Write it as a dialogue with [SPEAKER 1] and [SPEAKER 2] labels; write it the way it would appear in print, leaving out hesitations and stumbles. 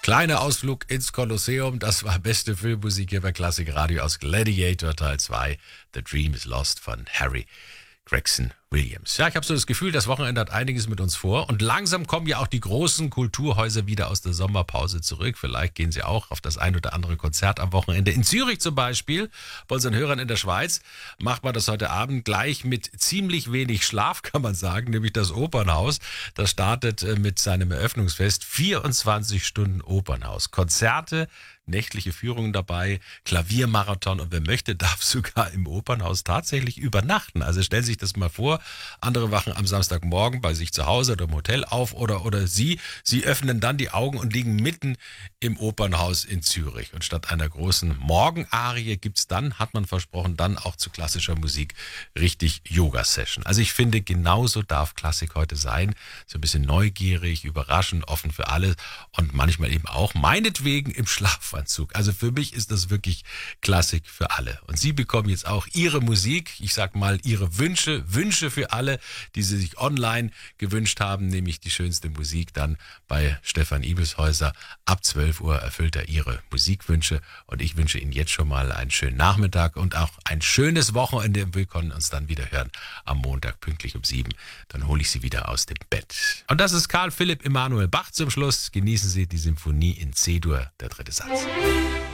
[SPEAKER 1] Kleiner Ausflug ins Kolosseum, das war beste Filmmusik hier bei Klassik Radio aus Gladiator Teil 2, The Dream is Lost von Harry Gregson Williams. Ja, ich habe so das Gefühl, das Wochenende hat einiges mit uns vor und langsam kommen ja auch die großen Kulturhäuser wieder aus der Sommerpause zurück. Vielleicht gehen sie auch auf das ein oder andere Konzert am Wochenende. In Zürich zum Beispiel, bei unseren Hörern in der Schweiz, macht man das heute Abend gleich mit ziemlich wenig Schlaf, kann man sagen, nämlich das Opernhaus. Das startet mit seinem Eröffnungsfest 24 Stunden Opernhaus. Konzerte, nächtliche Führungen dabei, Klaviermarathon und wer möchte, darf sogar im Opernhaus tatsächlich übernachten. Also stellen Sie sich das mal vor, andere wachen am Samstagmorgen bei sich zu Hause oder im Hotel auf oder Sie öffnen dann die Augen und liegen mitten im Opernhaus in Zürich. Und statt einer großen Morgenarie gibt's dann, hat man versprochen, dann auch zu klassischer Musik richtig Yoga-Session. Also ich finde, genauso darf Klassik heute sein. So ein bisschen neugierig, überraschend, offen für alles und manchmal eben auch meinetwegen im Schlafanzug. Also für mich ist das wirklich Klassik für alle. Und Sie bekommen jetzt auch Ihre Musik, ich sag mal Ihre Wünsche für alle, die Sie sich online gewünscht haben, nämlich die schönste Musik dann bei Stefan Ibelshäuser. Ab 12 Uhr erfüllt er Ihre Musikwünsche und ich wünsche Ihnen jetzt schon mal einen schönen Nachmittag und auch ein schönes Wochenende. Wir können uns dann wieder hören am Montag pünktlich um 7. Dann hole ich Sie wieder aus dem Bett. Und das ist Karl Philipp Emanuel Bach zum Schluss. Genießen Sie die Symphonie in C-Dur, der dritte Satz.